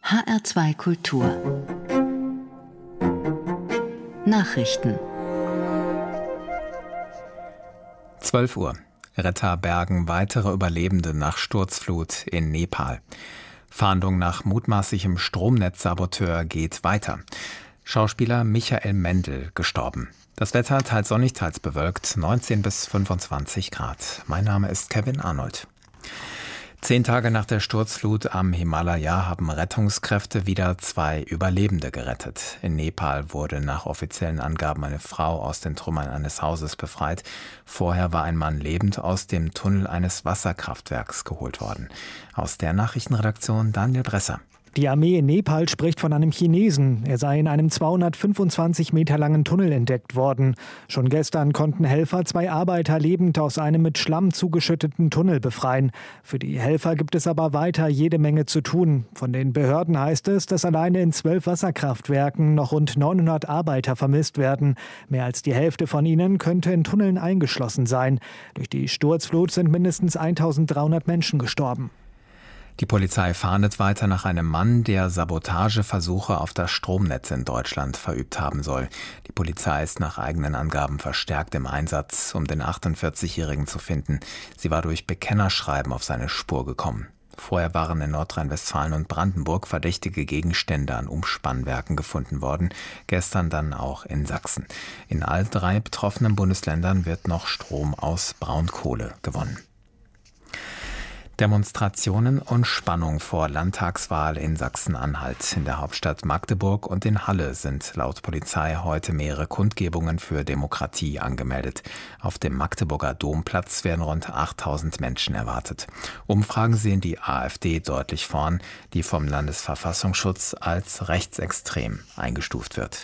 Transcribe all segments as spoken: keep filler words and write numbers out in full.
H R zwei Kultur Nachrichten. zwölf Uhr. Retter bergen weitere Überlebende nach Sturzflut in Nepal. Fahndung nach mutmaßlichem Stromnetzsaboteur geht weiter. Schauspieler Michael Mendl gestorben. Das Wetter teils sonnig, teils bewölkt, neunzehn bis fünfundzwanzig Grad. Mein Name ist Kevin Arnold. Zehn Tage nach der Sturzflut am Himalaya haben Rettungskräfte wieder zwei Überlebende gerettet. In Nepal wurde nach offiziellen Angaben eine Frau aus den Trümmern eines Hauses befreit. Vorher war ein Mann lebend aus dem Tunnel eines Wasserkraftwerks geholt worden. Aus der Nachrichtenredaktion Daniel Bresser. Die Armee in Nepal spricht von einem Chinesen. Er sei in einem zweihundertfünfundzwanzig Meter langen Tunnel entdeckt worden. Schon gestern konnten Helfer zwei Arbeiter lebend aus einem mit Schlamm zugeschütteten Tunnel befreien. Für die Helfer gibt es aber weiter jede Menge zu tun. Von den Behörden heißt es, dass alleine in zwölf Wasserkraftwerken noch rund neunhundert Arbeiter vermisst werden. Mehr als die Hälfte von ihnen könnte in Tunneln eingeschlossen sein. Durch die Sturzflut sind mindestens eintausenddreihundert Menschen gestorben. Die Polizei fahndet weiter nach einem Mann, der Sabotageversuche auf das Stromnetz in Deutschland verübt haben soll. Die Polizei ist nach eigenen Angaben verstärkt im Einsatz, um den achtundvierzigjährigen zu finden. Sie war durch Bekennerschreiben auf seine Spur gekommen. Vorher waren in Nordrhein-Westfalen und Brandenburg verdächtige Gegenstände an Umspannwerken gefunden worden, gestern dann auch in Sachsen. In all drei betroffenen Bundesländern wird noch Strom aus Braunkohle gewonnen. Demonstrationen und Spannung vor Landtagswahl in Sachsen-Anhalt. In der Hauptstadt Magdeburg und in Halle sind laut Polizei heute mehrere Kundgebungen für Demokratie angemeldet. Auf dem Magdeburger Domplatz werden rund achttausend Menschen erwartet. Umfragen sehen die AfD deutlich vorn, die vom Landesverfassungsschutz als rechtsextrem eingestuft wird.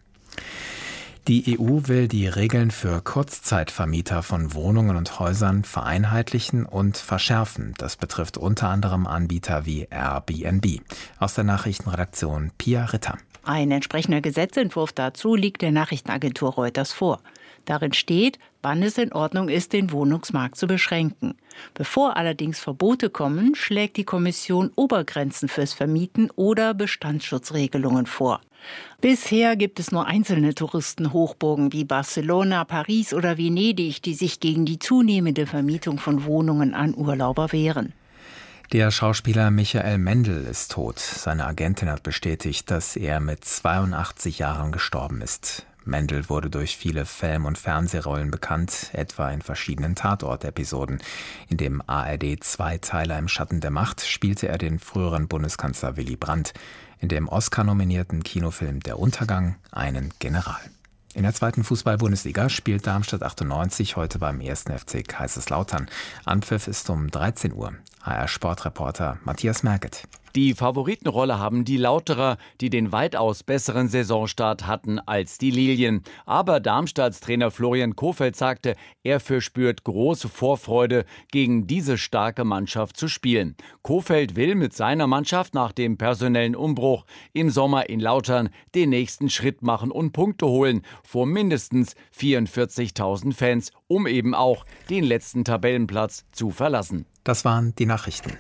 Die E U will die Regeln für Kurzzeitvermieter von Wohnungen und Häusern vereinheitlichen und verschärfen. Das betrifft unter anderem Anbieter wie Airbnb. Aus der Nachrichtenredaktion Pia Ritter. Ein entsprechender Gesetzentwurf dazu liegt der Nachrichtenagentur Reuters vor. Darin steht, wann es in Ordnung ist, den Wohnungsmarkt zu beschränken. Bevor allerdings Verbote kommen, schlägt die Kommission Obergrenzen fürs Vermieten oder Bestandsschutzregelungen vor. Bisher gibt es nur einzelne Touristenhochburgen wie Barcelona, Paris oder Venedig, die sich gegen die zunehmende Vermietung von Wohnungen an Urlauber wehren. Der Schauspieler Michael Mendl ist tot. Seine Agentin hat bestätigt, dass er mit zweiundachtzig Jahren gestorben ist. Mendl wurde durch viele Film- und Fernsehrollen bekannt, etwa in verschiedenen Tatort-Episoden. In dem A R D-Zweiteiler Im Schatten der Macht spielte er den früheren Bundeskanzler Willy Brandt. In dem Oscar-nominierten Kinofilm Der Untergang einen General. In der zweiten Fußball-Bundesliga spielt Darmstadt achtundneunzig heute beim ersten F C Kaiserslautern. Anpfiff ist um dreizehn Uhr. H R-Sportreporter Matthias Merget. Die Favoritenrolle haben die Lauterer, die den weitaus besseren Saisonstart hatten als die Lilien. Aber Darmstadts Trainer Florian Kohfeldt sagte, er verspürt große Vorfreude, gegen diese starke Mannschaft zu spielen. Kohfeldt will mit seiner Mannschaft nach dem personellen Umbruch im Sommer in Lautern den nächsten Schritt machen und Punkte holen vor mindestens vierundvierzigtausend Fans, um eben auch den letzten Tabellenplatz zu verlassen. Das waren die Nachrichten.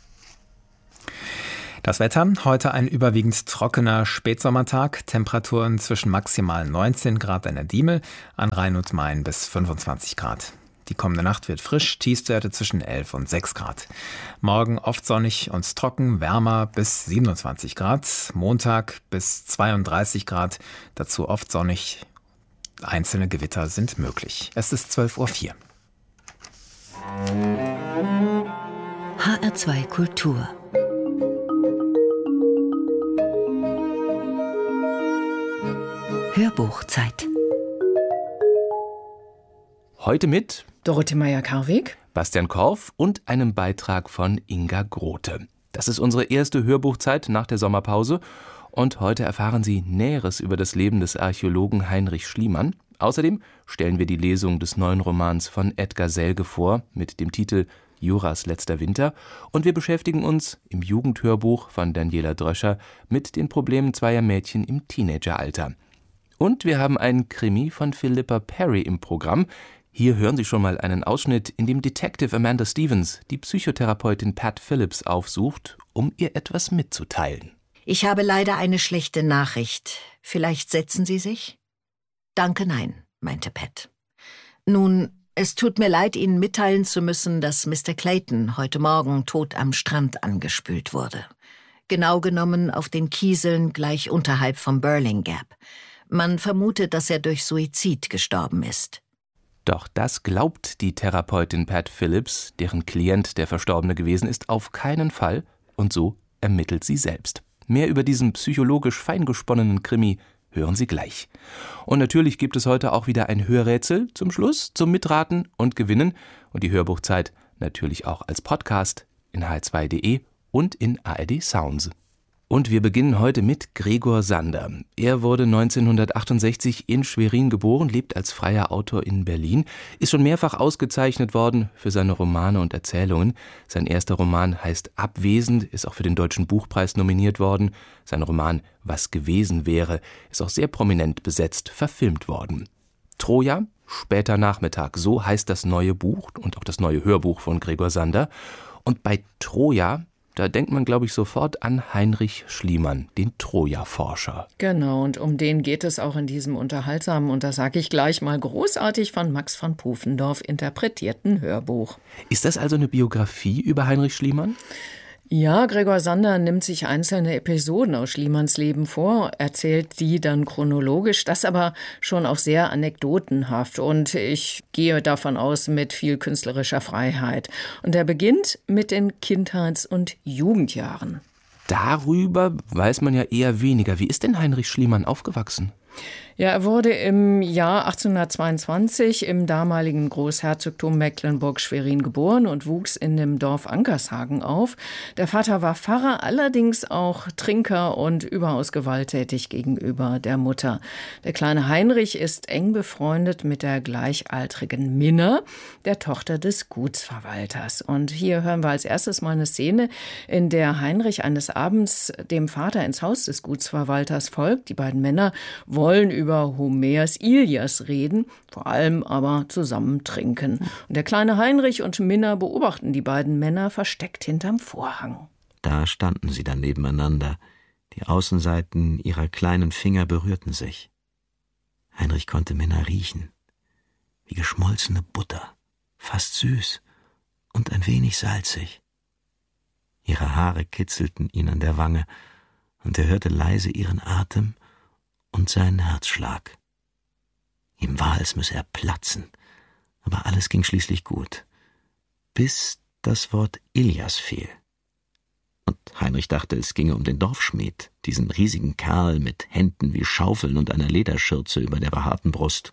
Das Wetter, heute ein überwiegend trockener Spätsommertag, Temperaturen zwischen maximal neunzehn Grad an der Diemel, an Rhein und Main bis fünfundzwanzig Grad. Die kommende Nacht wird frisch, Tiefstwerte zwischen elf und sechs Grad. Morgen oft sonnig und trocken, wärmer bis siebenundzwanzig Grad, Montag bis zweiunddreißig Grad, dazu oft sonnig, einzelne Gewitter sind möglich. Es ist zwölf Uhr vier. H R zwei Kultur Hörbuchzeit. Heute mit Dorothee Meyer-Karweg, Bastian Korff und einem Beitrag von Inga Grote. Das ist unsere erste Hörbuchzeit nach der Sommerpause und heute erfahren Sie Näheres über das Leben des Archäologen Heinrich Schliemann. Außerdem stellen wir die Lesung des neuen Romans von Edgar Selge vor mit dem Titel Juras letzter Winter und wir beschäftigen uns im Jugendhörbuch von Daniela Dröscher mit den Problemen zweier Mädchen im Teenageralter. Und wir haben einen Krimi von Philippa Perry im Programm. Hier hören Sie schon mal einen Ausschnitt, in dem Detective Amanda Stevens die Psychotherapeutin Pat Phillips aufsucht, um ihr etwas mitzuteilen. Ich habe leider eine schlechte Nachricht. Vielleicht setzen Sie sich? Danke, nein, meinte Pat. Nun, es tut mir leid, Ihnen mitteilen zu müssen, dass Mister Clayton heute Morgen tot am Strand angespült wurde. Genau genommen auf den Kieseln gleich unterhalb vom Burling Gap. Man vermutet, dass er durch Suizid gestorben ist. Doch das glaubt die Therapeutin Pat Phillips, deren Klient der Verstorbene gewesen ist, auf keinen Fall, und so ermittelt sie selbst. Mehr über diesen psychologisch feingesponnenen Krimi hören Sie gleich. Und natürlich gibt es heute auch wieder ein Hörrätsel zum Schluss, zum Mitraten und Gewinnen und die Hörbuchzeit natürlich auch als Podcast in H R zwei Punkt de und in A R D Sounds. Und wir beginnen heute mit Gregor Sander. Er wurde neunzehnhundertachtundsechzig in Schwerin geboren, lebt als freier Autor in Berlin, ist schon mehrfach ausgezeichnet worden für seine Romane und Erzählungen. Sein erster Roman heißt Abwesend, ist auch für den Deutschen Buchpreis nominiert worden. Sein Roman Was gewesen wäre ist auch sehr prominent besetzt, verfilmt worden. Troja, später Nachmittag, so heißt das neue Buch und auch das neue Hörbuch von Gregor Sander. Und bei Troja, da denkt man, glaube ich, sofort an Heinrich Schliemann, den Troja-Forscher. Genau, und um den geht es auch in diesem unterhaltsamen, und das sage ich gleich mal, großartig von Max von Pufendorf interpretierten Hörbuch. Ist das also eine Biografie über Heinrich Schliemann? Ja, Gregor Sander nimmt sich einzelne Episoden aus Schliemanns Leben vor, erzählt die dann chronologisch, das aber schon auch sehr anekdotenhaft und ich gehe davon aus mit viel künstlerischer Freiheit. Und er beginnt mit den Kindheits- und Jugendjahren. Darüber weiß man ja eher weniger. Wie ist denn Heinrich Schliemann aufgewachsen? Ja, er wurde im Jahr achtzehnhundertzweiundzwanzig im damaligen Großherzogtum Mecklenburg-Schwerin geboren und wuchs in dem Dorf Ankershagen auf. Der Vater war Pfarrer, allerdings auch Trinker und überaus gewalttätig gegenüber der Mutter. Der kleine Heinrich ist eng befreundet mit der gleichaltrigen Minna, der Tochter des Gutsverwalters. Und hier hören wir als erstes mal eine Szene, in der Heinrich eines Abends dem Vater ins Haus des Gutsverwalters folgt. Die beiden Männer wollen über über Homers Ilias reden, vor allem aber zusammen trinken. Und der kleine Heinrich und Minna beobachten die beiden Männer versteckt hinterm Vorhang. Da standen sie dann nebeneinander. Die Außenseiten ihrer kleinen Finger berührten sich. Heinrich konnte Minna riechen. Wie geschmolzene Butter, fast süß und ein wenig salzig. Ihre Haare kitzelten ihn an der Wange, und er hörte leise ihren Atem und seinen Herzschlag. Ihm war, als müsse er platzen, aber alles ging schließlich gut, bis das Wort Ilias fiel. Und Heinrich dachte, es ginge um den Dorfschmied, diesen riesigen Kerl mit Händen wie Schaufeln und einer Lederschürze über der behaarten Brust.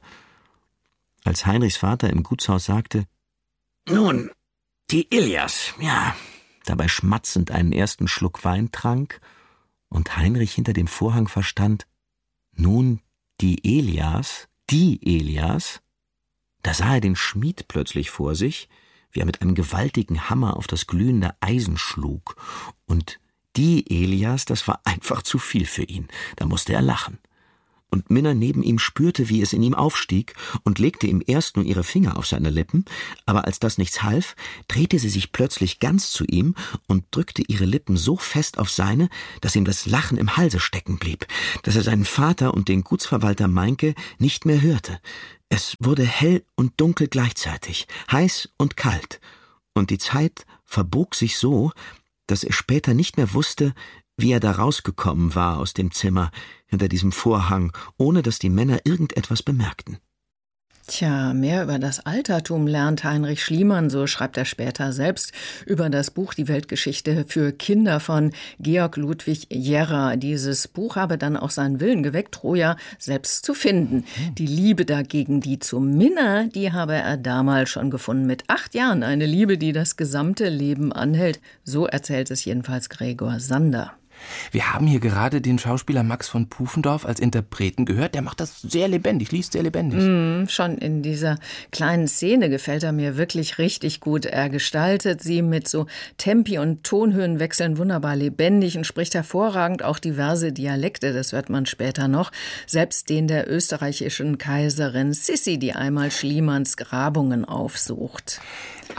Als Heinrichs Vater im Gutshaus sagte, »Nun, die Ilias, ja«, dabei schmatzend einen ersten Schluck Wein trank und Heinrich hinter dem Vorhang verstand, nun, die Elias, die Elias, da sah er den Schmied plötzlich vor sich, wie er mit einem gewaltigen Hammer auf das glühende Eisen schlug. Und die Elias, das war einfach zu viel für ihn, da musste er lachen. Und Minna neben ihm spürte, wie es in ihm aufstieg und legte ihm erst nur ihre Finger auf seine Lippen, aber als das nichts half, drehte sie sich plötzlich ganz zu ihm und drückte ihre Lippen so fest auf seine, dass ihm das Lachen im Halse stecken blieb, dass er seinen Vater und den Gutsverwalter Meinke nicht mehr hörte. Es wurde hell und dunkel gleichzeitig, heiß und kalt, und die Zeit verbog sich so, dass er später nicht mehr wusste, wie er da rausgekommen war aus dem Zimmer, hinter diesem Vorhang, ohne dass die Männer irgendetwas bemerkten. Tja, mehr über das Altertum lernt Heinrich Schliemann, so schreibt er später selbst, über das Buch Die Weltgeschichte für Kinder von Georg Ludwig Jerra. Dieses Buch habe dann auch seinen Willen geweckt, Troja selbst zu finden. Die Liebe dagegen, die zu Minna, die habe er damals schon gefunden, mit acht Jahren. Eine Liebe, die das gesamte Leben anhält. So erzählt es jedenfalls Gregor Sander. Wir haben hier gerade den Schauspieler Max von Pufendorf als Interpreten gehört. Der macht das sehr lebendig, liest sehr lebendig. Mm, schon in dieser kleinen Szene gefällt er mir wirklich richtig gut. Er gestaltet sie mit so Tempi- und Tonhöhenwechseln wunderbar lebendig und spricht hervorragend auch diverse Dialekte, das hört man später noch. Selbst den der österreichischen Kaiserin Sissi, die einmal Schliemanns Grabungen aufsucht. Aber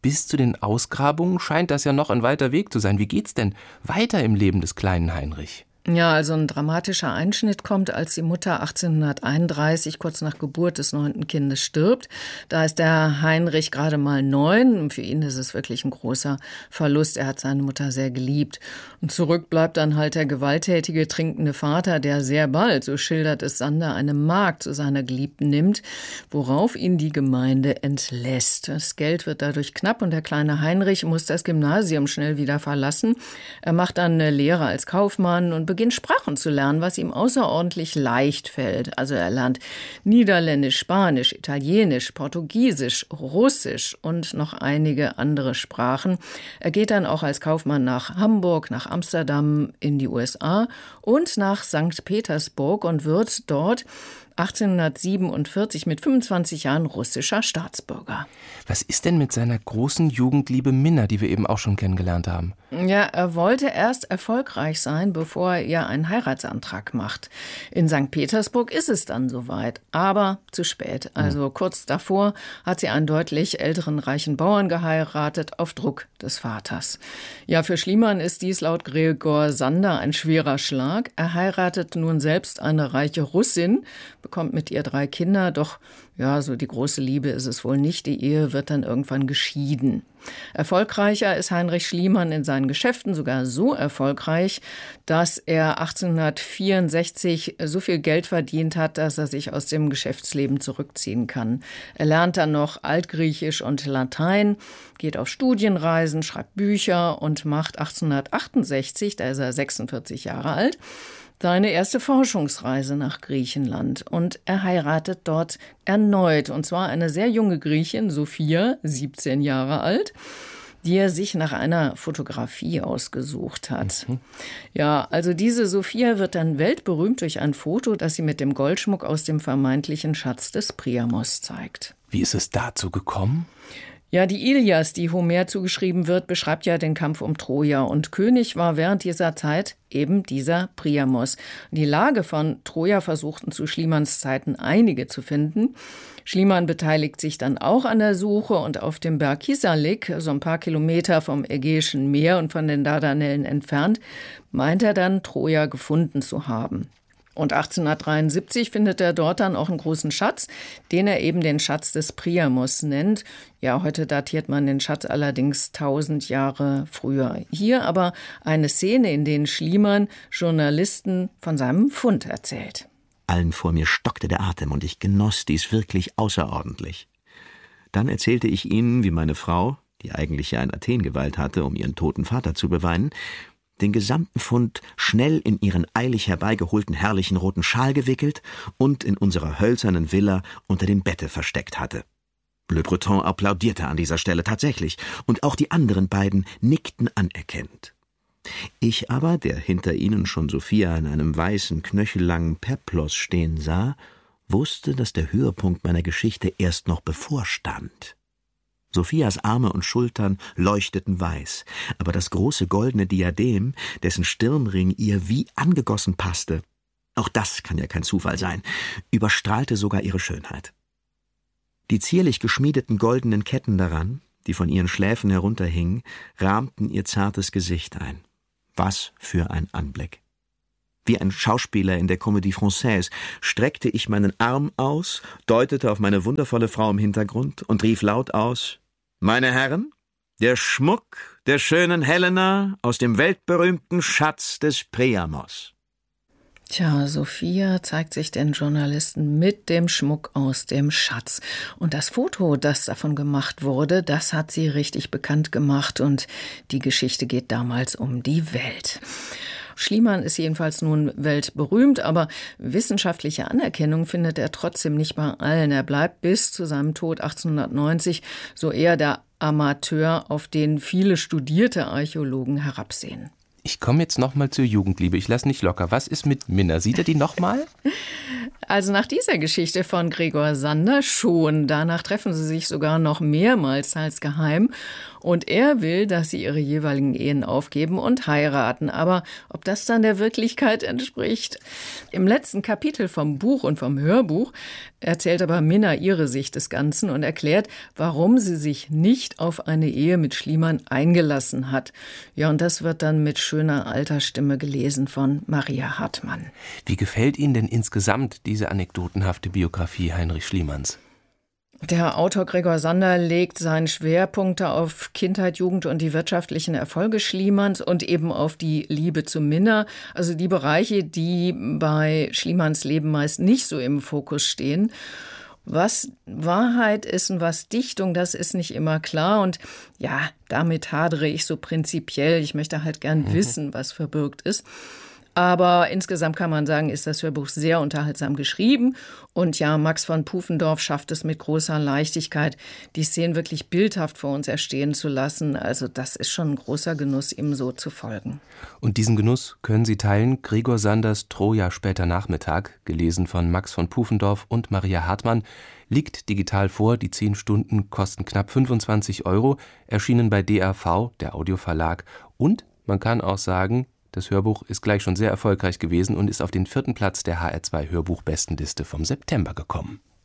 bis zu den Ausgrabungen scheint das ja noch ein weiter Weg zu sein. Wie geht's denn weiter im Leben des kleinen Heinrich? Ja, also ein dramatischer Einschnitt kommt, als die Mutter achtzehnhunderteinunddreißig, kurz nach Geburt des neunten Kindes, stirbt. Da ist der Heinrich gerade mal neun. Für ihn ist es wirklich ein großer Verlust. Er hat seine Mutter sehr geliebt. Und zurück bleibt dann halt der gewalttätige, trinkende Vater, der sehr bald, so schildert es Sander, eine Magd zu seiner Geliebten nimmt, worauf ihn die Gemeinde entlässt. Das Geld wird dadurch knapp und der kleine Heinrich muss das Gymnasium schnell wieder verlassen. Er macht dann eine Lehre als Kaufmann und beginnt Sprachen zu lernen, was ihm außerordentlich leicht fällt. Also er lernt Niederländisch, Spanisch, Italienisch, Portugiesisch, Russisch und noch einige andere Sprachen. Er geht dann auch als Kaufmann nach Hamburg, nach Amsterdam, in die U S A und nach Sankt Petersburg und wird dort achtzehnhundertsiebenundvierzig mit fünfundzwanzig Jahren russischer Staatsbürger. Was ist denn mit seiner großen Jugendliebe Minna, die wir eben auch schon kennengelernt haben? Ja, er wollte erst erfolgreich sein, bevor er ihr einen Heiratsantrag macht. In Sankt Petersburg ist es dann soweit, aber zu spät. Also kurz davor hat sie einen deutlich älteren reichen Bauern geheiratet, auf Druck des Vaters. Ja, für Schliemann ist dies laut Gregor Sander ein schwerer Schlag. Er heiratet nun selbst eine reiche Russin, bekommt mit ihr drei Kinder, doch ja, so die große Liebe ist es wohl nicht. Die Ehe wird dann irgendwann geschieden. Erfolgreicher ist Heinrich Schliemann in seinen Geschäften, sogar so erfolgreich, dass er achtzehnhundertvierundsechzig so viel Geld verdient hat, dass er sich aus dem Geschäftsleben zurückziehen kann. Er lernt dann noch Altgriechisch und Latein, geht auf Studienreisen, schreibt Bücher und macht achtzehnhundertachtundsechzig, da ist er sechsundvierzig Jahre alt, seine erste Forschungsreise nach Griechenland und er heiratet dort erneut, und zwar eine sehr junge Griechin, Sophia, siebzehn Jahre alt, die er sich nach einer Fotografie ausgesucht hat. Mhm. Ja, also diese Sophia wird dann weltberühmt durch ein Foto, das sie mit dem Goldschmuck aus dem vermeintlichen Schatz des Priamos zeigt. Wie ist es dazu gekommen? Ja, die Ilias, die Homer zugeschrieben wird, beschreibt ja den Kampf um Troja. Und König war während dieser Zeit eben dieser Priamos. Die Lage von Troja versuchten zu Schliemanns Zeiten einige zu finden. Schliemann beteiligt sich dann auch an der Suche und auf dem Berg Kisalik, so ein paar Kilometer vom Ägäischen Meer und von den Dardanellen entfernt, meint er dann, Troja gefunden zu haben. Und achtzehnhundertdreiundsiebzig findet er dort dann auch einen großen Schatz, den er eben den Schatz des Priamos nennt. Ja, heute datiert man den Schatz allerdings tausend Jahre früher. Hier aber eine Szene, in der Schliemann Journalisten von seinem Fund erzählt. Allen vor mir stockte der Atem und ich genoss dies wirklich außerordentlich. Dann erzählte ich ihnen, wie meine Frau, die eigentlich ja in Athen geweilt hatte, um ihren toten Vater zu beweinen, den gesamten Fund schnell in ihren eilig herbeigeholten herrlichen roten Schal gewickelt und in unserer hölzernen Villa unter dem Bette versteckt hatte. Le Breton applaudierte an dieser Stelle tatsächlich, und auch die anderen beiden nickten anerkennend. Ich aber, der hinter ihnen schon Sophia in einem weißen, knöchellangen Peplos stehen sah, wusste, dass der Höhepunkt meiner Geschichte erst noch bevorstand. Sophias Arme und Schultern leuchteten weiß, aber das große goldene Diadem, dessen Stirnring ihr wie angegossen passte, auch das kann ja kein Zufall sein, überstrahlte sogar ihre Schönheit. Die zierlich geschmiedeten goldenen Ketten daran, die von ihren Schläfen herunterhingen, rahmten ihr zartes Gesicht ein. Was für ein Anblick! Wie ein Schauspieler in der Comédie Française streckte ich meinen Arm aus, deutete auf meine wundervolle Frau im Hintergrund und rief laut aus: »Meine Herren, der Schmuck der schönen Helena aus dem weltberühmten Schatz des Priamos.« Tja, Sophia zeigt sich den Journalisten mit dem Schmuck aus dem Schatz. Und das Foto, das davon gemacht wurde, das hat sie richtig bekannt gemacht. Und die Geschichte geht damals um die Welt. Schliemann ist jedenfalls nun weltberühmt, aber wissenschaftliche Anerkennung findet er trotzdem nicht bei allen. Er bleibt bis zu seinem Tod achtzehnhundertneunzig so eher der Amateur, auf den viele studierte Archäologen herabsehen. Ich komme jetzt noch mal zur Jugendliebe. Ich lasse nicht locker. Was ist mit Minna? Sieht er die noch mal? Also nach dieser Geschichte von Gregor Sander schon. Danach treffen sie sich sogar noch mehrmals als geheim. Und er will, dass sie ihre jeweiligen Ehen aufgeben und heiraten. Aber ob das dann der Wirklichkeit entspricht? Im letzten Kapitel vom Buch und vom Hörbuch erzählt aber Minna ihre Sicht des Ganzen und erklärt, warum sie sich nicht auf eine Ehe mit Schliemann eingelassen hat. Ja, und das wird dann mit schöner alter Stimme gelesen von Maria Hartmann. Wie gefällt Ihnen denn insgesamt diese anekdotenhafte Biografie Heinrich Schliemanns? Der Autor Gregor Sander legt seinen Schwerpunkte auf Kindheit, Jugend und die wirtschaftlichen Erfolge Schliemanns und eben auf die Liebe zu Minna, also die Bereiche, die bei Schliemanns Leben meist nicht so im Fokus stehen. Was Wahrheit ist und was Dichtung, das ist nicht immer klar. Und ja, damit hadere ich so prinzipiell. Ich möchte halt gern mhm. wissen, was verbirgt ist. Aber insgesamt kann man sagen, ist das Hörbuch sehr unterhaltsam geschrieben. Und ja, Max von Pufendorf schafft es mit großer Leichtigkeit, die Szenen wirklich bildhaft vor uns erstehen zu lassen. Also das ist schon ein großer Genuss, ihm so zu folgen. Und diesen Genuss können Sie teilen. Gregor Sanders Troja später Nachmittag, gelesen von Max von Pufendorf und Maria Hartmann, liegt digital vor. Die zehn Stunden kosten knapp fünfundzwanzig Euro, erschienen bei D A V, der Audioverlag. Und man kann auch sagen, das Hörbuch ist gleich schon sehr erfolgreich gewesen und ist auf den vierten Platz der H R zwei Hörbuchbestenliste vom September gekommen.